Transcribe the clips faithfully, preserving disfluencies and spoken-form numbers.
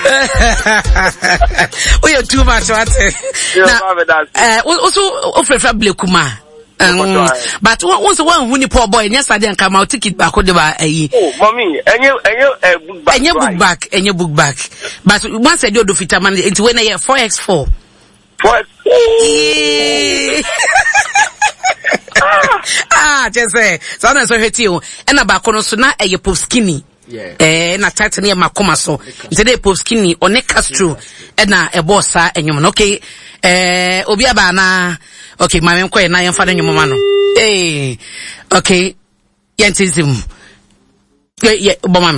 Oh, you're too much, what? Uh, also, offer for Blakuma. Um, but once one when you poor boy, yes, I didn't come out ticket back on the bar. Oh, mommy, and you, and you, uh, book back, and your book back, and your book back. But once I do the fit, man, it's when I have four x four. What? Ah, just say, so I'm so hurt you. And about Conosuna, a pop skinny. Yeah. Eh, na tight near Macoma so. Today pop skinny or neck Castro, and na a bossa, and you okay. Eh, Obiabana. Okay, my mom quite nine father your mano. Hey, okay, Yantism. Yeah, yeah, Bomame.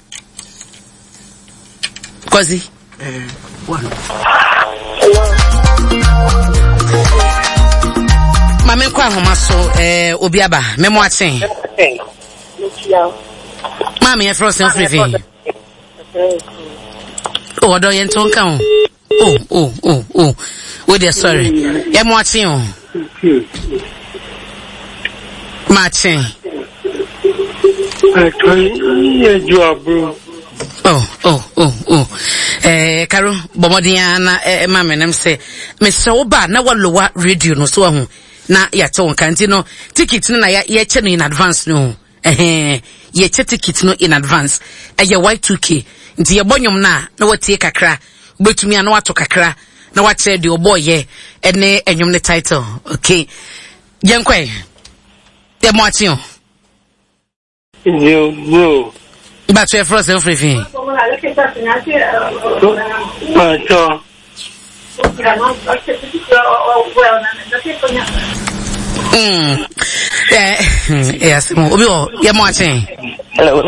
Quasi. Uh, one. My mom quite homaso, eh, Obiaba, memoir saying. Mammy, a frozen free. Oh, do you don't count? Oh, oh, oh, oh. Oh, dear, sorry. I'm watching you. Matching. I can't job, bro. Oh, oh, oh, oh. Eh, Carol, Bomodiana, eh, mamma, and say, Miss Soba, now what lower radio no so. Na ya ton kantino ticket na ya ye che no in advance no eh ye che ticket no in advance eh ye Y two K nti ye bonyom na na watie kakra betumi ana wato kakra na wache de oboy ye ene enyom ne title okay yenkwe de moatio yo bro ba to e froze en free fin ma to Mm. Yeah. Yes. Obi o ye mo achen. Hello.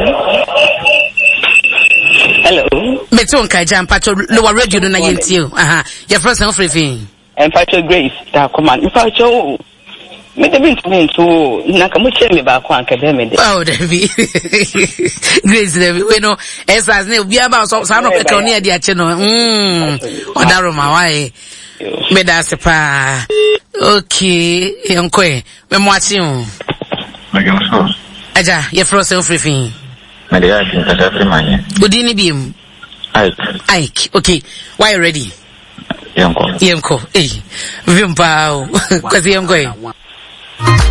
Hello. Beto nka jam pato lower radio no na yentio. Aha. Your first and free thing. And Pato Grace da command. Pato me de bint me to na ka mo che me ba kwa nka be me de. Oh, Debbie. Grace Debbie. We know esas ne obi aba so sa no pekro ne ade ache no. Mm. Odaro ma why. Me da se pa. Okay, yonkwe. Me mwati un. Magam Aja, ye froze en free thing. Me de Ike nkata free manye. Udini bim. Ike. Ike. Okay. Why you ready? Yonko. Yonko. Eh. Vimpa. Kwazi yonkwe.